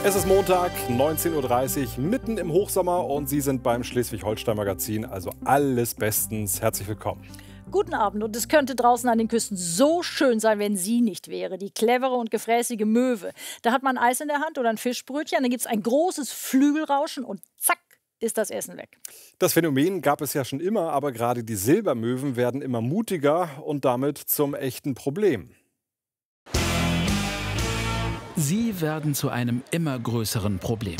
Es ist Montag, 19:30 Uhr, mitten im Hochsommer und Sie sind beim Schleswig-Holstein-Magazin, also alles bestens. Herzlich willkommen. Guten Abend, und es könnte draußen an den Küsten so schön sein, wenn sie nicht wäre. Die clevere und gefräßige Möwe. Da hat man Eis in der Hand oder ein Fischbrötchen, dann gibt es ein großes Flügelrauschen und zack, ist das Essen weg. Das Phänomen gab es ja schon immer, aber gerade die Silbermöwen werden immer mutiger und damit zum echten Problem. Sie werden zu einem immer größeren Problem.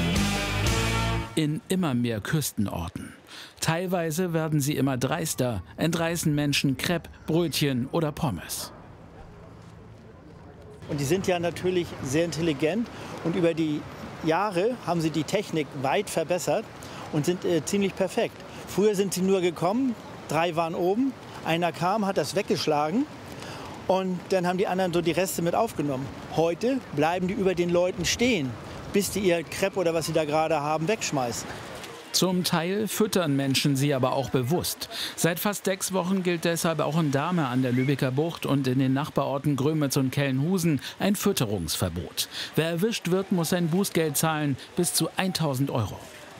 In immer mehr Küstenorten. Teilweise werden sie immer dreister, entreißen Menschen Crepe, Brötchen oder Pommes. Und die sind ja natürlich sehr intelligent und über die Jahre haben sie die Technik weit verbessert und sind ziemlich perfekt. Früher sind sie nur gekommen, 3 waren oben, einer kam, hat das weggeschlagen und dann haben die anderen so die Reste mit aufgenommen. Heute bleiben die über den Leuten stehen, bis die ihr Crepe oder was sie da gerade haben wegschmeißen. Zum Teil füttern Menschen sie aber auch bewusst. Seit fast 6 Wochen gilt deshalb auch in Dahme an der Lübecker Bucht und in den Nachbarorten Grömitz und Kellenhusen ein Fütterungsverbot. Wer erwischt wird, muss ein Bußgeld zahlen, bis zu 1.000 €.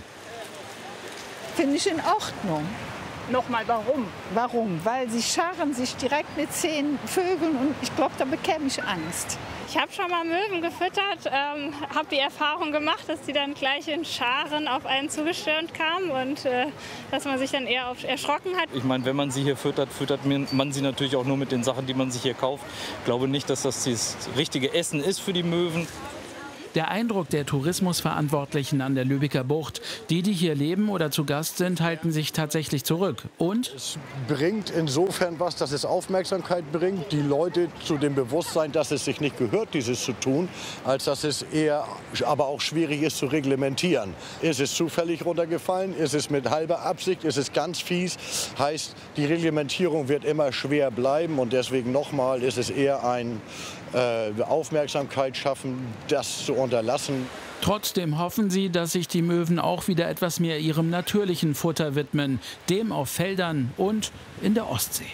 Finde ich in Ordnung. Nochmal, warum? Warum? Weil sie scharen sich direkt mit 10 Vögeln und ich glaube, da bekäme ich Angst. Ich habe schon mal Möwen gefüttert, habe die Erfahrung gemacht, dass die dann gleich in Scharen auf einen zugestürmt kamen und dass man sich dann eher erschrocken hat. Ich meine, wenn man sie hier füttert, füttert man sie natürlich auch nur mit den Sachen, die man sich hier kauft. Ich glaube nicht, dass das richtige Essen ist für die Möwen. Der Eindruck der Tourismusverantwortlichen an der Lübecker Bucht, die hier leben oder zu Gast sind, halten sich tatsächlich zurück. Und es bringt insofern was, dass es Aufmerksamkeit bringt, die Leute zu dem Bewusstsein, dass es sich nicht gehört, dieses zu tun, als dass es eher aber auch schwierig ist zu reglementieren. Ist es zufällig runtergefallen? Ist es mit halber Absicht? Ist es ganz fies? Heißt, die Reglementierung wird immer schwer bleiben und deswegen nochmal ist es eher ein Aufmerksamkeit schaffen, das zu unterlassen. Trotzdem hoffen sie, dass sich die Möwen auch wieder etwas mehr ihrem natürlichen Futter widmen, dem auf Feldern und in der Ostsee.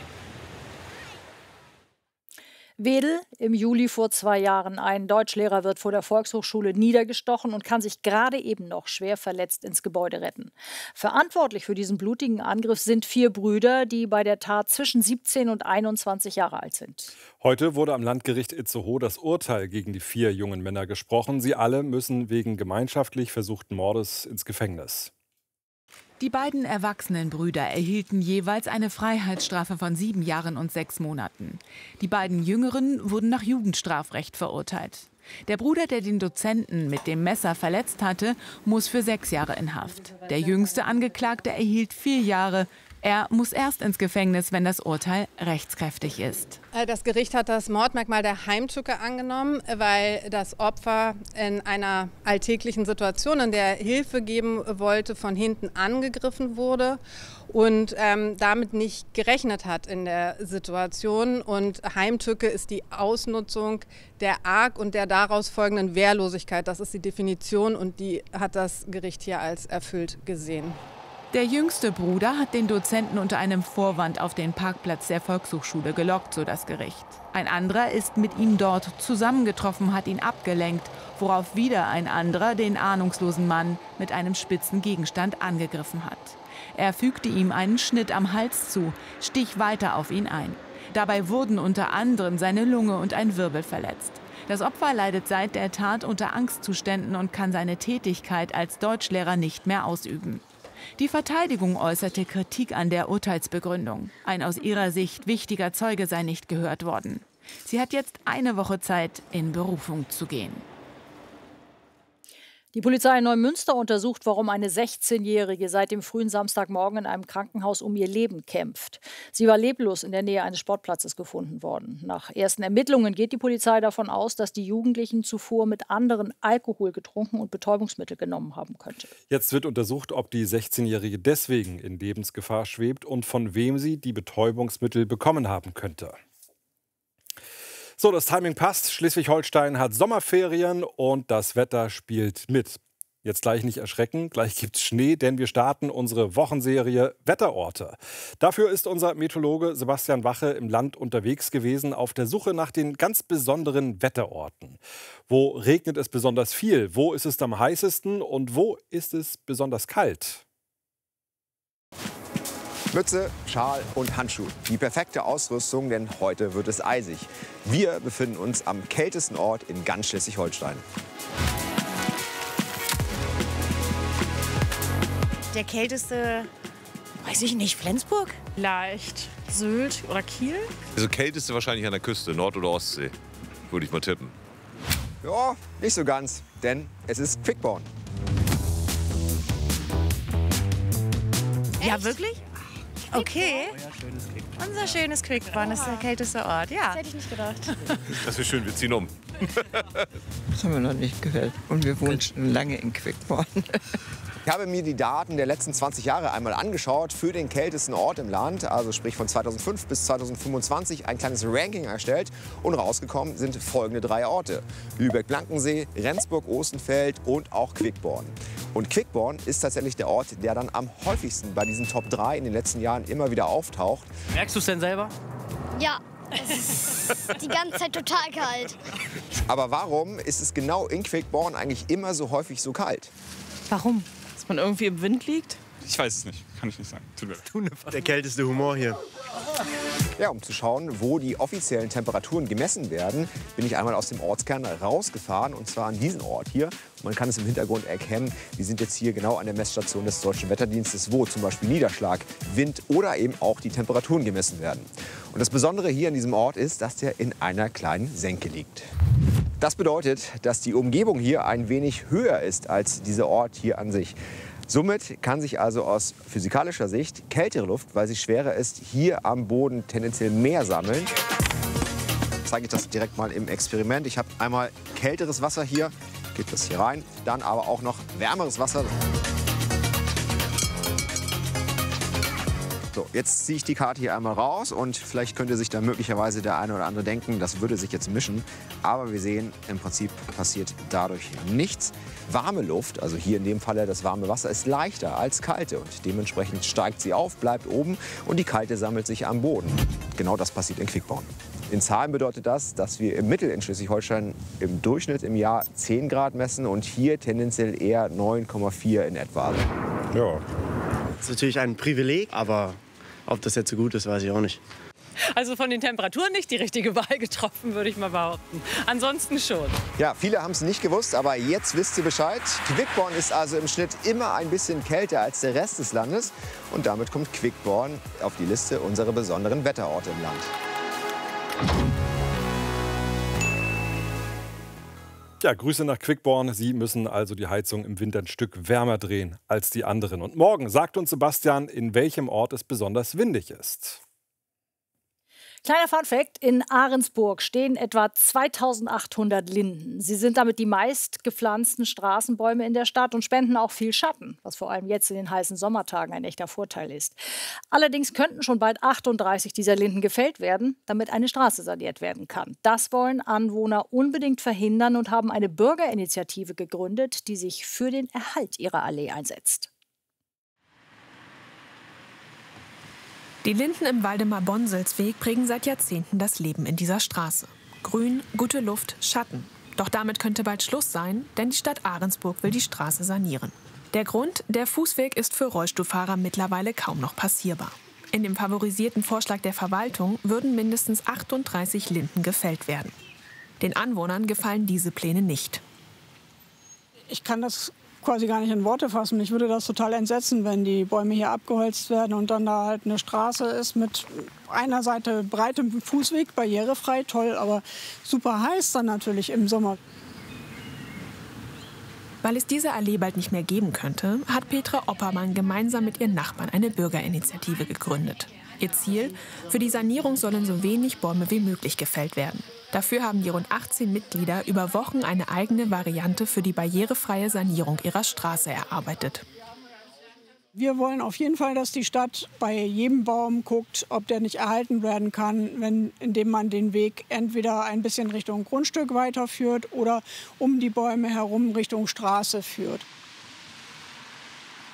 Wedel, im Juli vor 2 Jahren. Ein Deutschlehrer wird vor der Volkshochschule niedergestochen und kann sich gerade eben noch schwer verletzt ins Gebäude retten. Verantwortlich für diesen blutigen Angriff sind 4 Brüder, die bei der Tat zwischen 17 und 21 Jahre alt sind. Heute wurde am Landgericht Itzehoe das Urteil gegen die 4 jungen Männer gesprochen. Sie alle müssen wegen gemeinschaftlich versuchten Mordes ins Gefängnis. Die beiden erwachsenen Brüder erhielten jeweils eine Freiheitsstrafe von 7 Jahren und 6 Monaten. Die beiden Jüngeren wurden nach Jugendstrafrecht verurteilt. Der Bruder, der den Dozenten mit dem Messer verletzt hatte, muss für 6 Jahre in Haft. Der jüngste Angeklagte erhielt 4 Jahre. Er muss erst ins Gefängnis, wenn das Urteil rechtskräftig ist. Das Gericht hat das Mordmerkmal der Heimtücke angenommen, weil das Opfer in einer alltäglichen Situation, in der er Hilfe geben wollte, von hinten angegriffen wurde und damit nicht gerechnet hat in der Situation. Und Heimtücke ist die Ausnutzung der Arg- und der daraus folgenden Wehrlosigkeit. Das ist die Definition und die hat das Gericht hier als erfüllt gesehen. Der jüngste Bruder hat den Dozenten unter einem Vorwand auf den Parkplatz der Volkshochschule gelockt, so das Gericht. Ein anderer ist mit ihm dort zusammengetroffen, hat ihn abgelenkt, worauf wieder ein anderer den ahnungslosen Mann mit einem spitzen Gegenstand angegriffen hat. Er fügte ihm einen Schnitt am Hals zu, stich weiter auf ihn ein. Dabei wurden unter anderem seine Lunge und ein Wirbel verletzt. Das Opfer leidet seit der Tat unter Angstzuständen und kann seine Tätigkeit als Deutschlehrer nicht mehr ausüben. Die Verteidigung äußerte Kritik an der Urteilsbegründung. Ein aus ihrer Sicht wichtiger Zeuge sei nicht gehört worden. Sie hat jetzt eine Woche Zeit, in Berufung zu gehen. Die Polizei in Neumünster untersucht, warum eine 16-Jährige seit dem frühen Samstagmorgen in einem Krankenhaus um ihr Leben kämpft. Sie war leblos in der Nähe eines Sportplatzes gefunden worden. Nach ersten Ermittlungen geht die Polizei davon aus, dass die Jugendlichen zuvor mit anderen Alkohol getrunken und Betäubungsmittel genommen haben könnte. Jetzt wird untersucht, ob die 16-Jährige deswegen in Lebensgefahr schwebt und von wem sie die Betäubungsmittel bekommen haben könnte. So, das Timing passt. Schleswig-Holstein hat Sommerferien und das Wetter spielt mit. Jetzt gleich nicht erschrecken, gleich gibt's Schnee, denn wir starten unsere Wochenserie Wetterorte. Dafür ist unser Meteorologe Sebastian Wache im Land unterwegs gewesen auf der Suche nach den ganz besonderen Wetterorten. Wo regnet es besonders viel? Wo ist es am heißesten? Und wo ist es besonders kalt? Mütze, Schal und Handschuh. Die perfekte Ausrüstung, denn heute wird es eisig. Wir befinden uns am kältesten Ort in ganz Schleswig-Holstein. Der kälteste, weiß ich nicht, Flensburg? Vielleicht Sylt oder Kiel? Also kälteste wahrscheinlich an der Küste, Nord- oder Ostsee, würde ich mal tippen. Ja, nicht so ganz, denn es ist Quickborn. Ja, wirklich? Okay. Unser schönes Quickborn ist der kälteste Ort, ja. Das hätte ich nicht gedacht. Das wäre schön, wir ziehen um. Das haben wir noch nicht gehört. Und wir wohnen schon lange in Quickborn. Ich habe mir die Daten der letzten 20 Jahre einmal angeschaut für den kältesten Ort im Land, also sprich von 2005 bis 2025, ein kleines Ranking erstellt und rausgekommen sind folgende 3 Orte: Lübeck-Blankensee, Rendsburg-Ostenfeld und auch Quickborn. Und Quickborn ist tatsächlich der Ort, der dann am häufigsten bei diesen Top 3 in den letzten Jahren immer wieder auftaucht. Merkst du es denn selber? Ja, es ist die ganze Zeit total kalt. Aber warum ist es genau in Quickborn eigentlich immer so häufig so kalt? Warum? Dass man irgendwie im Wind liegt? Ich weiß es nicht, kann ich nicht sagen. Tut mir leid. Der kälteste Humor hier. Ja, um zu schauen, wo die offiziellen Temperaturen gemessen werden, bin ich einmal aus dem Ortskern rausgefahren, und zwar an diesen Ort hier. Man kann es im Hintergrund erkennen, wir sind jetzt hier genau an der Messstation des Deutschen Wetterdienstes, wo zum Beispiel Niederschlag, Wind oder eben auch die Temperaturen gemessen werden. Und das Besondere hier an diesem Ort ist, dass der in einer kleinen Senke liegt. Das bedeutet, dass die Umgebung hier ein wenig höher ist als dieser Ort hier an sich. Somit kann sich also aus physikalischer Sicht kältere Luft, weil sie schwerer ist, hier am Boden tendenziell mehr sammeln. Zeige ich das direkt mal im Experiment. Ich habe einmal kälteres Wasser hier, geht das hier rein, dann aber auch noch wärmeres Wasser. So, jetzt ziehe ich die Karte hier einmal raus und vielleicht könnte sich da möglicherweise der eine oder andere denken, das würde sich jetzt mischen. Aber wir sehen, im Prinzip passiert dadurch nichts. Warme Luft, also hier in dem Falle das warme Wasser, ist leichter als kalte und dementsprechend steigt sie auf, bleibt oben und die kalte sammelt sich am Boden. Genau das passiert in Quickborn. In Zahlen bedeutet das, dass wir im Mittel in Schleswig-Holstein im Durchschnitt im Jahr 10 Grad messen und hier tendenziell eher 9,4 in etwa. Ja. Das ist natürlich ein Privileg, aber ob das jetzt so gut ist, weiß ich auch nicht. Also von den Temperaturen nicht die richtige Wahl getroffen, würde ich mal behaupten. Ansonsten schon. Ja, viele haben es nicht gewusst, aber jetzt wisst ihr Bescheid. Quickborn ist also im Schnitt immer ein bisschen kälter als der Rest des Landes. Und damit kommt Quickborn auf die Liste unserer besonderen Wetterorte im Land. Ja, Grüße nach Quickborn. Sie müssen also die Heizung im Winter ein Stück wärmer drehen als die anderen. Und morgen sagt uns Sebastian, in welchem Ort es besonders windig ist. Kleiner Funfact: In Ahrensburg stehen etwa 2800 Linden. Sie sind damit die meist gepflanzten Straßenbäume in der Stadt und spenden auch viel Schatten, was vor allem jetzt in den heißen Sommertagen ein echter Vorteil ist. Allerdings könnten schon bald 38 dieser Linden gefällt werden, damit eine Straße saniert werden kann. Das wollen Anwohner unbedingt verhindern und haben eine Bürgerinitiative gegründet, die sich für den Erhalt ihrer Allee einsetzt. Die Linden im Waldemar-Bonsels-Weg prägen seit Jahrzehnten das Leben in dieser Straße. Grün, gute Luft, Schatten. Doch damit könnte bald Schluss sein, denn die Stadt Ahrensburg will die Straße sanieren. Der Grund: Der Fußweg ist für Rollstuhlfahrer mittlerweile kaum noch passierbar. In dem favorisierten Vorschlag der Verwaltung würden mindestens 38 Linden gefällt werden. Den Anwohnern gefallen diese Pläne nicht. Ich kann das quasi gar nicht in Worte fassen. Mich würde das total entsetzen, wenn die Bäume hier abgeholzt werden und dann da halt eine Straße ist mit einer Seite breitem Fußweg, barrierefrei, toll, aber super heiß dann natürlich im Sommer. Weil es diese Allee bald nicht mehr geben könnte, hat Petra Oppermann gemeinsam mit ihren Nachbarn eine Bürgerinitiative gegründet. Ihr Ziel: Für die Sanierung sollen so wenig Bäume wie möglich gefällt werden. Dafür haben die rund 18 Mitglieder über Wochen eine eigene Variante für die barrierefreie Sanierung ihrer Straße erarbeitet. Wir wollen auf jeden Fall, dass die Stadt bei jedem Baum guckt, ob der nicht erhalten werden kann, indem man den Weg entweder ein bisschen Richtung Grundstück weiterführt oder um die Bäume herum Richtung Straße führt.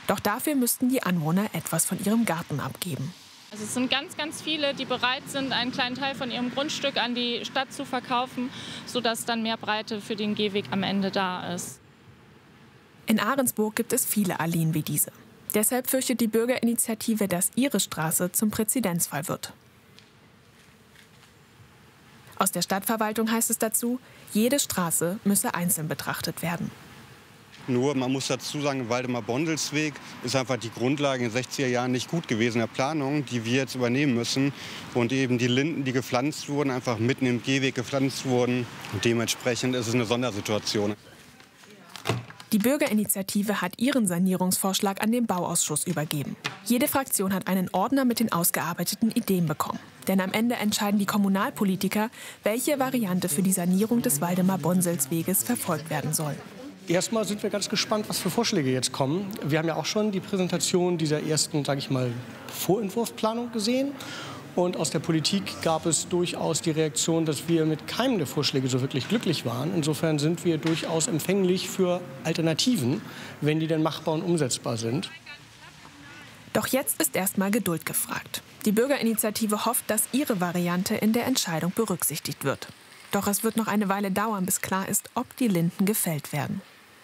Doch dafür müssten die Anwohner etwas von ihrem Garten abgeben. Also es sind ganz, ganz viele, die bereit sind, einen kleinen Teil von ihrem Grundstück an die Stadt zu verkaufen, sodass dann mehr Breite für den Gehweg am Ende da ist. In Ahrensburg gibt es viele Alleen wie diese. Deshalb fürchtet die Bürgerinitiative, dass ihre Straße zum Präzedenzfall wird. Aus der Stadtverwaltung heißt es dazu, jede Straße müsse einzeln betrachtet werden. Nur, man muss dazu sagen, Waldemar-Bonsels-Weg ist einfach die Grundlage in den 60er Jahren nicht gut gewesen der Planung, die wir jetzt übernehmen müssen. Und eben die Linden, die gepflanzt wurden, einfach mitten im Gehweg gepflanzt wurden. Und dementsprechend ist es eine Sondersituation. Die Bürgerinitiative hat ihren Sanierungsvorschlag an den Bauausschuss übergeben. Jede Fraktion hat einen Ordner mit den ausgearbeiteten Ideen bekommen. Denn am Ende entscheiden die Kommunalpolitiker, welche Variante für die Sanierung des Waldemar-Bonsels-Weges verfolgt werden soll. Erstmal sind wir ganz gespannt, was für Vorschläge jetzt kommen. Wir haben ja auch schon die Präsentation dieser ersten, sage ich mal, Vorentwurfsplanung gesehen. Und aus der Politik gab es durchaus die Reaktion, dass wir mit keinem der Vorschläge so wirklich glücklich waren. Insofern sind wir durchaus empfänglich für Alternativen, wenn die denn machbar und umsetzbar sind. Doch jetzt ist erstmal Geduld gefragt. Die Bürgerinitiative hofft, dass ihre Variante in der Entscheidung berücksichtigt wird. Doch es wird noch eine Weile dauern, bis klar ist, ob die Linden gefällt werden.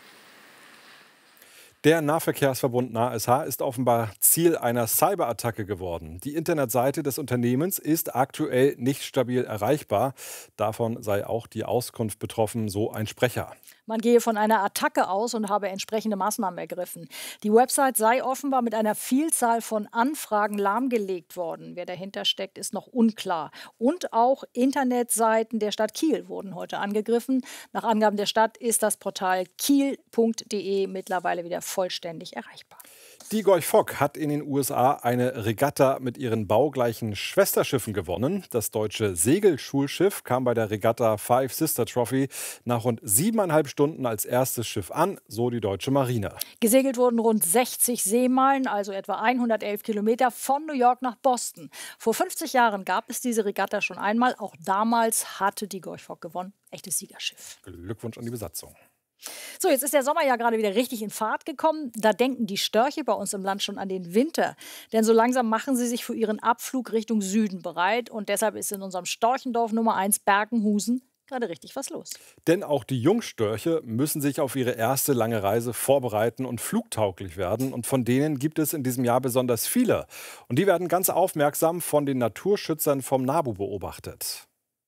Der Nahverkehrsverbund NASH ist offenbar Ziel einer Cyberattacke geworden. Die Internetseite des Unternehmens ist aktuell nicht stabil erreichbar. Davon sei auch die Auskunft betroffen, so ein Sprecher. Man gehe von einer Attacke aus und habe entsprechende Maßnahmen ergriffen. Die Website sei offenbar mit einer Vielzahl von Anfragen lahmgelegt worden. Wer dahinter steckt, ist noch unklar. Und auch Internetseiten der Stadt Kiel wurden heute angegriffen. Nach Angaben der Stadt ist das Portal kiel.de mittlerweile wieder vollständig erreichbar. Die Gorch Fock hat in den USA eine Regatta mit ihren baugleichen Schwesterschiffen gewonnen. Das deutsche Segelschulschiff kam bei der Regatta Five Sister Trophy nach rund 7,5 Stunden als erstes Schiff an, so die deutsche Marine. Gesegelt wurden rund 60 Seemeilen, also etwa 111 Kilometer von New York nach Boston. Vor 50 Jahren gab es diese Regatta schon einmal. Auch damals hatte die Gorch Fock gewonnen. Echtes Siegerschiff. Glückwunsch an die Besatzung. So, jetzt ist der Sommer ja gerade wieder richtig in Fahrt gekommen. Da denken die Störche bei uns im Land schon an den Winter. Denn so langsam machen sie sich für ihren Abflug Richtung Süden bereit. Und deshalb ist in unserem Storchendorf Nummer 1 Berkenhusen gerade richtig was los. Denn auch die Jungstörche müssen sich auf ihre erste lange Reise vorbereiten und flugtauglich werden. Und von denen gibt es in diesem Jahr besonders viele. Und die werden ganz aufmerksam von den Naturschützern vom NABU beobachtet.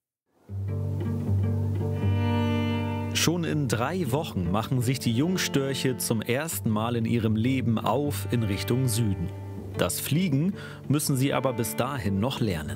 Schon in 3 Wochen machen sich die Jungstörche zum ersten Mal in ihrem Leben auf in Richtung Süden. Das Fliegen müssen sie aber bis dahin noch lernen.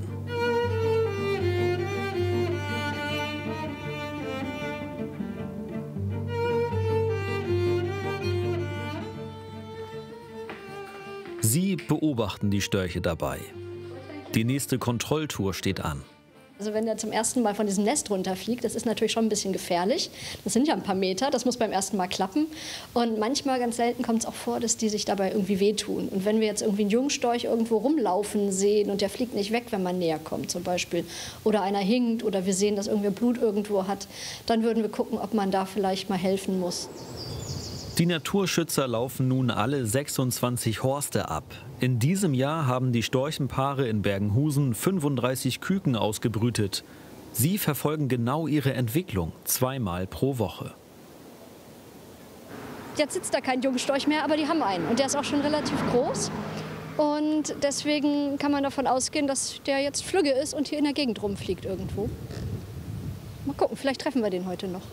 Sie beobachten die Störche dabei. Die nächste Kontrolltour steht an. Also wenn er zum ersten Mal von diesem Nest runterfliegt, das ist natürlich schon ein bisschen gefährlich. Das sind ja ein paar Meter, das muss beim ersten Mal klappen. Und manchmal, ganz selten, kommt es auch vor, dass die sich dabei irgendwie wehtun. Und wenn wir jetzt irgendwie einen Jungstorch irgendwo rumlaufen sehen und der fliegt nicht weg, wenn man näher kommt zum Beispiel, oder einer hinkt oder wir sehen, dass irgendwer Blut irgendwo hat, dann würden wir gucken, ob man da vielleicht mal helfen muss. Die Naturschützer laufen nun alle 26 Horste ab. In diesem Jahr haben die Storchenpaare in Bergenhusen 35 Küken ausgebrütet. Sie verfolgen genau ihre Entwicklung, 2-mal pro Woche. Jetzt sitzt da kein Jungstorch mehr, aber die haben einen. Und der ist auch schon relativ groß. Und deswegen kann man davon ausgehen, dass der jetzt flügge ist und hier in der Gegend rumfliegt irgendwo. Mal gucken, vielleicht treffen wir den heute noch.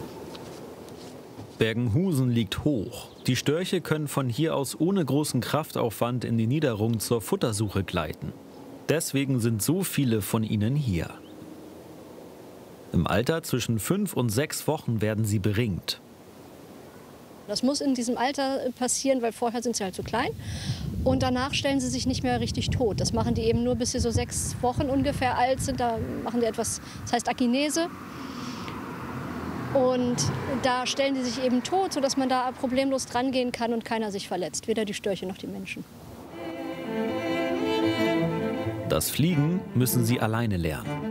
Bergenhusen liegt hoch. Die Störche können von hier aus ohne großen Kraftaufwand in die Niederung zur Futtersuche gleiten. Deswegen sind so viele von ihnen hier. Im Alter zwischen 5 und 6 Wochen werden sie beringt. Das muss in diesem Alter passieren, weil vorher sind sie halt zu klein. Und danach stellen sie sich nicht mehr richtig tot. Das machen die eben nur, bis sie so 6 Wochen ungefähr alt sind. Da machen die etwas, das heißt Akinese. Und da stellen die sich eben tot, sodass man da problemlos dran gehen kann und keiner sich verletzt, weder die Störche noch die Menschen. Das Fliegen müssen sie alleine lernen.